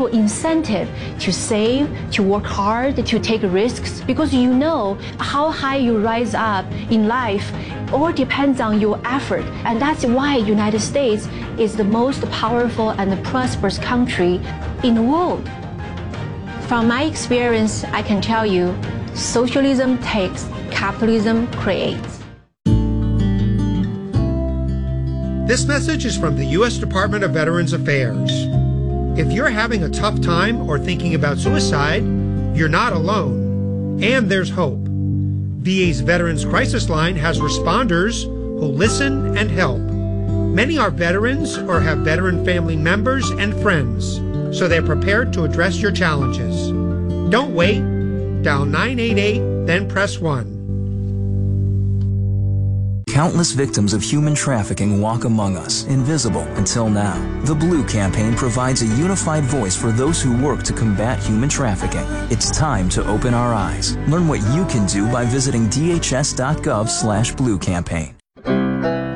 people incentive to save, to work hard, to take risks, because you know how high you rise up in life all depends on your effort. And that's why United States is the most powerful and prosperous country in the world. From my experience, I can tell you, socialism takes, capitalism creates. This message is from the U.S. Department of Veterans Affairs. If you're having a tough time or thinking about suicide, you're not alone, and there's hope. VA's Veterans Crisis Line has responders who listen and help. Many are veterans or have veteran family members and friends, so they're prepared to address your challenges. Don't wait. Dial 988, then press 1. Countless victims of human trafficking walk among us, invisible until now. The Blue Campaign provides a unified voice for those who work to combat human trafficking. It's time to open our eyes. Learn what you can do by visiting dhs.gov/Blue Campaign.